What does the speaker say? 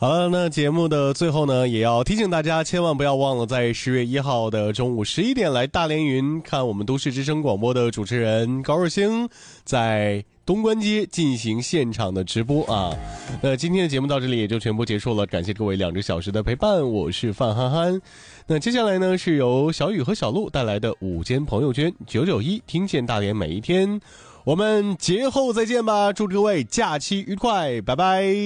好了，那节目的最后呢，也要提醒大家，千万不要忘了在10月1号的中午11点来大连云看我们都市之声广播的主持人高若星在东关街进行现场的直播啊。那今天的节目到这里也就全部结束了，感谢各位2个小时的陪伴，我是范憨憨。那接下来呢，是由小雨和小鹿带来的午间朋友圈991听见大连每一天，我们节后再见吧，祝各位假期愉快，拜拜。